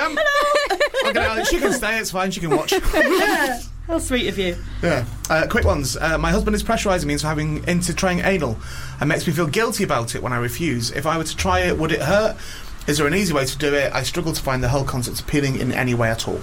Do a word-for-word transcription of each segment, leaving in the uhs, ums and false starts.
am. Hello. She can stay, it's fine, she can watch. Yeah. How sweet of you. Yeah. Uh, quick ones. Uh, my husband is pressurising me into having into trying anal and makes me feel guilty about it when I refuse. If I were to try it, would it hurt? Is there an easy way to do it? I struggle to find the whole concept appealing in any way at all.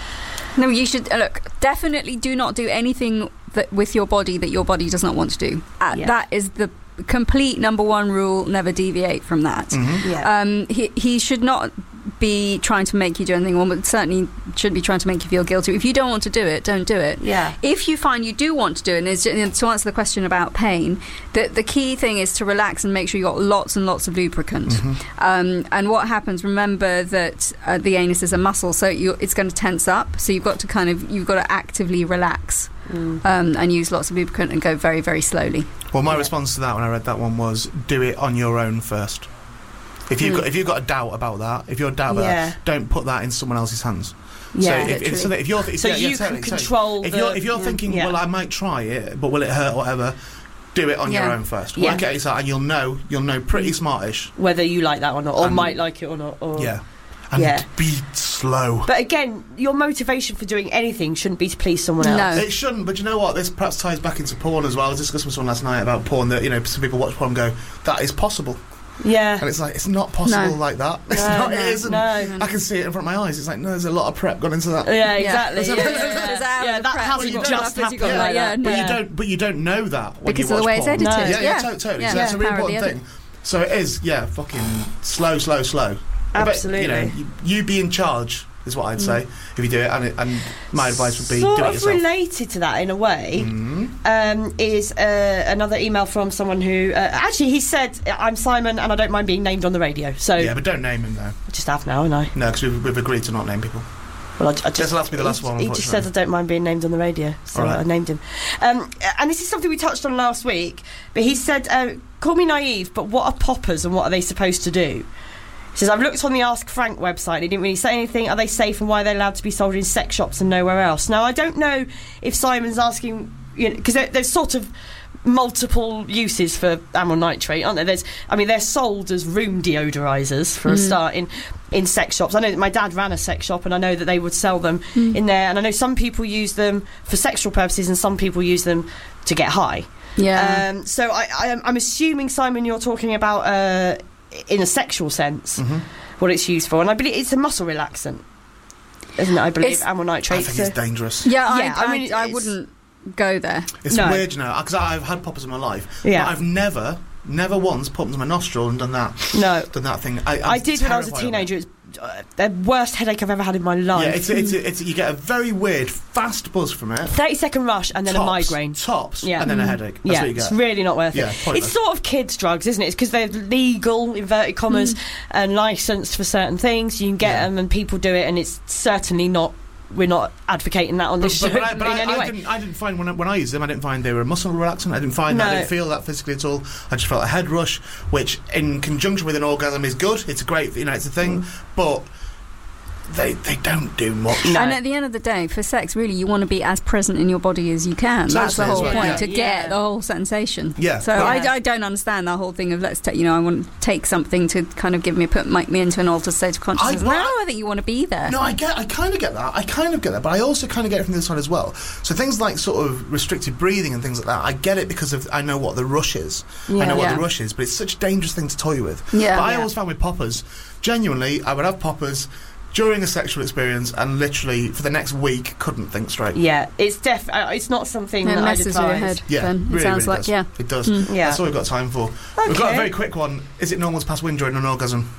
No, you should, uh, look, definitely do not do anything that with your body that your body does not want to do. Uh, Yeah. That is the complete number one rule, never deviate from that. Mm-hmm. Yeah. Um, he, he should not be trying to make you do anything wrong, but certainly should be trying to make you feel guilty. If you don't want to do it, don't do it. Yeah. If you find you do want to do it, and it's- and to answer the question about pain, the, the key thing is to relax and make sure you've got lots and lots of lubricant. Mm-hmm. Um, and what happens, remember that uh, the anus is a muscle, so you it's going to tense up, so you've got to kind of, you've got to actively relax. Mm. Um, and use lots of lubricant and go very, very slowly. Well, my Yeah. response to that when I read that one was, do it on your own first. If you've, Mm. got, if you've got a doubt about that, if you're a doubt about Yeah. that, don't put that in someone else's hands. Yeah, so if, if, so that if you're th- So yeah, yeah, you totally, can totally. control If the- you're if you're yeah. thinking, Yeah. well, I might try it, but will it hurt or whatever? Do it on your Yeah. own first. Yeah. Work it out, and you'll know. You'll know pretty smartish. Whether you like that or not, or And- might like it or not. Or Yeah, and Yeah. be slow. But again, your motivation for doing anything shouldn't be to please someone else. No. It shouldn't, but you know what? This perhaps ties back into porn as well. I was discussing with someone last night about porn. That, you know, some people watch porn and go, "That is possible," Yeah. and it's like, it's not possible No. like that. It's No, not. no, It isn't. no. I can see it in front of my eyes. It's like, no, there's a lot of prep gone into that. Yeah, exactly. Yeah. Yeah, There's yeah, hours yeah. of Yeah, that prep. hasn't You've got just enough that happened. you've got, Yeah, like, yeah, but no. you don't. But you don't know that when Because you of the watch way it's porn. edited. No. Yeah, yeah, Yeah. to- totally. Yeah. So that's a Yeah, really power of the important thing. So it is, yeah, fucking slow, slow, slow. But, Absolutely. you know, you, you be in charge is what I'd say if you do it. And, it, and my advice would be sort do it of yourself. related to that in a way. Mhm. Um, is uh, another email from someone who uh, actually he said, "I'm Simon and I don't mind being named on the radio." So Yeah, but don't name him though. I just have now, and I. No, because we've, we've agreed to not name people. Well, I, I just, This will have to be the last he, one, He just said, "I don't mind being named on the radio," so All right. I named him. Um, and this is something we touched on last week. But he said, uh, "Call me naive, but what are poppers and what are they supposed to do?" He says, "I've looked on the Ask Frank website. They didn't really say anything. Are they safe and why are they allowed to be sold in sex shops and nowhere else?" Now, I don't know if Simon's asking, you know, because there, there's sort of multiple uses for amyl nitrate, aren't there? There's, I mean, they're sold as room deodorizers for a Mm. start in in sex shops. I know that my dad ran a sex shop, and I know that they would sell them Mm. in there. And I know some people use them for sexual purposes, and some people use them to get high. Yeah. Um, so I, I, I'm assuming, Simon, you're talking about uh, in a sexual sense Mhm. what it's used for, and I believe it's a muscle relaxant, isn't it? I believe It's- amyl I nitrate. think so- it's dangerous. yeah, yeah, I, I I, mean, I it's- wouldn't go there. It's No. weird, you know, because I've had poppers in my life, Yeah. but I've never, never once put them to my nostril and done that, No, done that thing. I, I'm I did when I was a terrified of it. teenager. It's uh, the worst headache I've ever had in my life. Yeah, it's, it's, it's, you get a very weird, fast buzz from it. thirty second rush and then tops, a migraine. Tops, Yeah. and then a Mm. headache. That's Yeah, what you it's get. really not worth Yeah, it. pointless. It's sort of kids' drugs, isn't it? It's because they're legal, inverted commas, and licensed for certain things. You can get Yeah. them, and people do it, and it's certainly not. We're not advocating that on this But, but, show but, I, but in I, any I, way. didn't, I didn't find when I, when I used them, I didn't find they were a muscle relaxant. I didn't find that. I No. didn't feel that physically at all. I just felt a head rush, which in conjunction with an orgasm is good. It's a great, you know, it's a thing, Mm. but they they don't do much. No. And at the end of the day, for sex, really, you want to be as present in your body as you can. That's the Totally, whole as well, point, yeah. to Yeah. get the whole sensation. Yeah. So Yeah. I, I don't understand that whole thing of let's take, you know, I want to take something to kind of give me, put make me into an altered state of consciousness. I- no, I think you want to be there. No, I get, I kind of get that. I kind of get that, but I also kind of get it from the other side as well. So things like sort of restricted breathing and things like that, I get it because of I know what the rush is. I Yeah. know what Yeah. the rush is, but it's such a dangerous thing to toy with. Yeah. But I Yeah. always found with poppers, genuinely, I would have poppers during a sexual experience and literally for the next week couldn't think straight. Yeah, it's def. Uh, it's not something It that I'd messes with your advise. head. Yeah, then. It really, sounds really like, does. yeah. It does. Mm. Yeah. That's all we've got time for. We've got a Okay. very quick one. Is it normal to pass wind during an orgasm?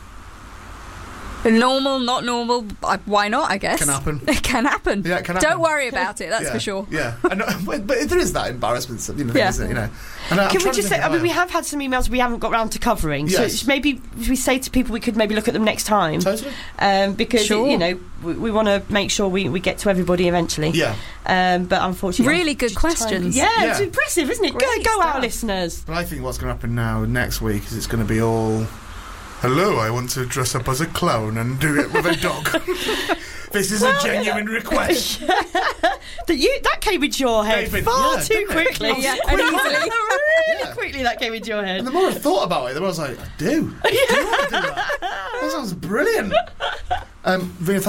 Normal, not normal. I, why not? I guess Can happen. It can happen. Yeah, it can happen. Don't worry about it. That's yeah. for sure. Yeah, and, uh, but but there is that embarrassment, you know, Yeah. isn't it, you know. And I'm Can we trying to just think say? I of mean, we how- have had some emails we haven't got round to covering. Yes. So maybe we say to people we could maybe look at them next time. Totally. Um, because Sure. you know we, we want to make sure we, we get to everybody eventually. Yeah. Um, but unfortunately, Really good just time- questions. Yeah, Yeah. it's impressive, isn't it? Great go go stuff. our listeners. But I think what's going to happen now next week is it's going to be all, hello, I want to dress up as a clown and do it with a dog. This is a genuine request. That you that came into your head David, far yeah, too didn't it? quickly. Yeah, and easily. really Yeah. quickly that came into your head. And the more I thought about it, the more I was like, I do. I do want to do that. That sounds brilliant. Um, Rhea,